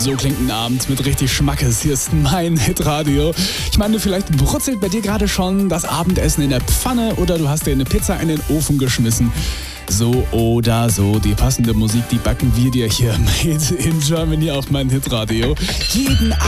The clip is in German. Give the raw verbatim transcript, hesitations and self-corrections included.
So klingt ein Abend mit richtig Schmackes. Hier ist mein Hitradio. Ich meine, vielleicht brutzelt bei dir gerade schon das Abendessen in der Pfanne oder du hast dir eine Pizza in den Ofen geschmissen. So oder so, die passende Musik, die backen wir dir hier made in Germany auf mein Hitradio. Jeden